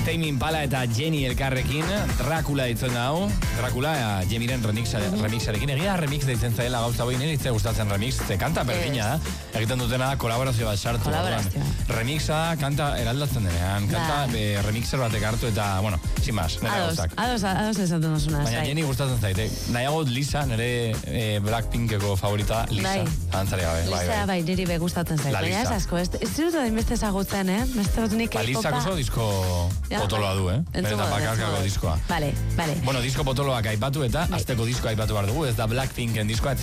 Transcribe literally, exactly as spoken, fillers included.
Tame Impala eta Jenny elkarrekin, Dracula ditzen da hau. Dracula, Jemiren remixa, remixarekin. Egia remix deitzen zaila gauza hoi, nire ditze gustatzen remix. Ze kanta berdina da. Egiten dutena kolaborazio bat sartu. Kolaborazio. Remixa, kanta eraldatzen denean. Kanta be, remixer batek hartu eta, bueno, sin más, nire gauzak. Ados, ados esaten duzuna. Baina Jenny gustatzen zaite. Nahiago Lisa, nire eh, Blackpinkeko favorita, Lisa. Bai. Antzari gabe. Lisa, bai, niri be gustatzen zaite. La Baina ez Lisa. asko, ez ez dut da inbeste ezagutzen, eh? Beste dut nik Ba, Lisa K-popa. oso disko potoloa du, eh? Entzungo Benetan dut, bakarkako entzungo dut. diskoa. Vale, vale. Bueno, disko potoloak aipatu eta azteko diskoa aipatu behar dugu, ez da Blackpinken diskoa,